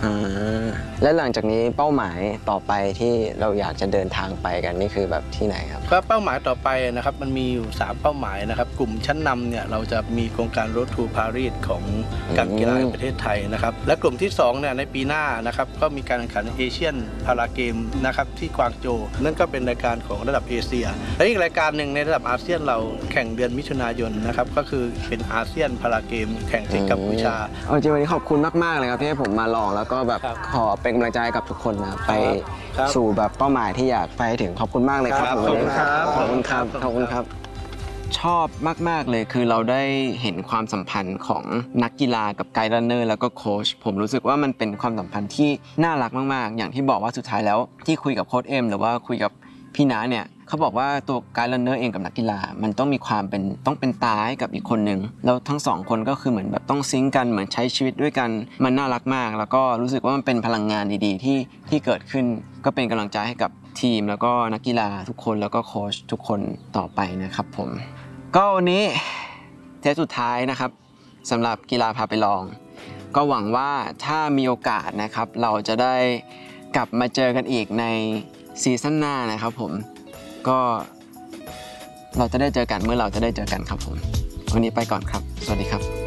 และหลังจากนี้เป้าหมายต่อไปที่เราอยากจะเดินทางไปกันนี่คือแบบที่ไหนครับก็เป้าหมายต่อไปนะครับมันมีอยู่3เป้าหมายนะครับกลุ่มชั้นนำเนี่ยเราจะมีโครงการ Road to Paris ของการกีฬาแห่งประเทศไทยนะครับและกลุ่มที่2เนี่ยในปีหน้านะครับก็มีการแข่งขันเอเชียนพาราเกมนะครับที่กวางโจวนั่นก็เป็นรายการของระดับเอเชียและอีกรายการหนึ่งในระดับอาเซียนเราแข่งเดือนมิถุนายนนะครับก็คือเป็นอาเซียนพาราเกมแข่งที่กัมพูชาจริงวันนี้ขอบคุณมากๆเลยครับที่ให้ผมมาลองแล้วก็แบบขอเป็นกำลังใจกับทุกคนนะไปสู่แบบเป้าหมายที่อยากไปถึงขอบคุณมากเลยครับขอบคุณครับขอบคุณครับขอบคุณครับชอบมากๆเลยคือเราได้เห็นความสัมพันธ์ของนักกีฬากับไกด์รันเนอร์แล้วก็โค้ชผมรู้สึกว่ามันเป็นความสัมพันธ์ที่น่ารักมากๆอย่างที่บอกว่าสุดท้ายแล้วที่คุยกับโค้ชเอ็มหรือว่าคุยกับพี่น้าเนี่ยเขาบอกว่าตัวไกด์รันเนอร์เองกับนักกีฬามันต้องมีความเป็นตาให้กับอีกคนนึงแล้วทั้งสองคนก็คือเหมือนแบบต้องซิงค์กันเหมือนใช้ชีวิตด้วยกันมันน่ารักมากแล้วก็รู้สึกว่ามันเป็นพลังงานดีๆที่เกิดขึ้นก็เป็นกำลังใจให้กับทีมแล้วก็นักกีฬาทุกคนแล้วก็โค้ชทุกคนต่อไปนะครับผมก็วันนี้เทปสุดท้ายนะครับสำหรับกีฬาพาไปลองก็หวังว่าถ้ามีโอกาสนะครับเราจะได้กลับมาเจอกันอีกในซีซั่นหน้านะครับผมก็เราจะได้เจอกันเมื่อเราจะได้เจอกันครับผมวันนี้ไปก่อนครับสวัสดีครับ